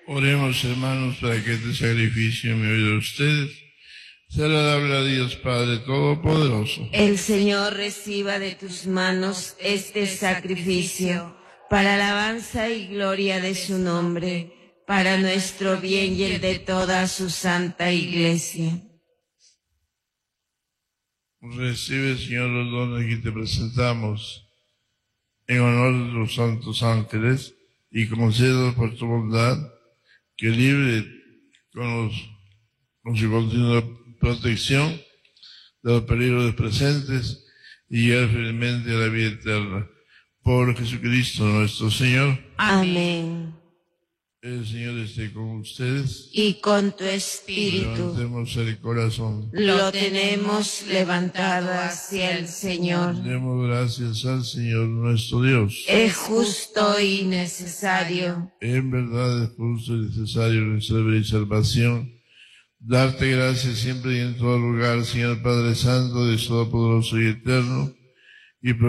Oremos, hermanos, para que este sacrificio me oído de ustedes sea agradable a Dios Padre Todopoderoso. El Señor reciba de tus manos este sacrificio para alabanza y gloria de su nombre, para nuestro bien y el de toda su santa Iglesia. Recibe, Señor, los dones que te presentamos en honor de los santos ángeles y conceda por tu bondad que libre con su continua protección de los peligros presentes y llegue firmemente a la vida eterna. Por Jesucristo nuestro Señor. Amén. El Señor esté con ustedes. Y con tu espíritu. Levantemos el corazón. Lo tenemos levantado hacia el Señor. Demos gracias al Señor nuestro Dios. Es justo y necesario. En verdad es justo y necesario nuestra vida y salvación. Darte gracias siempre y en todo lugar, Señor Padre Santo, Dios Todopoderoso y Eterno, y